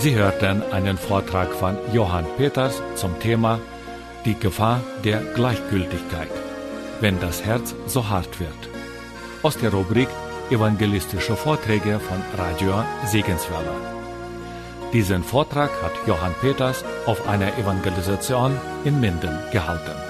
Sie hörten einen Vortrag von Johann Peters zum Thema Die Gefahr der Gleichgültigkeit, wenn das Herz so hart wird, aus der Rubrik Evangelistische Vorträge von Radio Segenswelle. Diesen Vortrag hat Johann Peters auf einer Evangelisation in Minden gehalten.